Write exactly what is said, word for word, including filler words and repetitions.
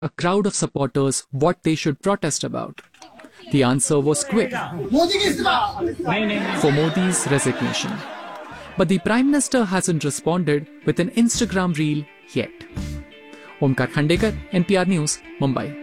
a crowd of supporters what they should protest about. The answer was quick: for Modi's resignation. But the Prime Minister hasn't responded with an Instagram reel yet. Omkar Khandekar, N P R News, Mumbai.